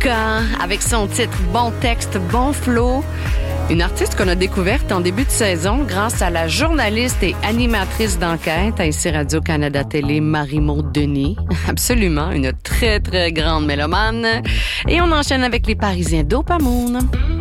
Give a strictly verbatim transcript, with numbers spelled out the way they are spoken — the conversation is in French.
Lucas, avec son titre Bon texte, bon flow. Une artiste qu'on a découverte en début de saison grâce à la journaliste et animatrice d'enquête à ici Radio-Canada Télé, Marie-Maude Denis. Absolument, une très, très grande mélomane. Et on enchaîne avec les Parisiens d'Opamoun.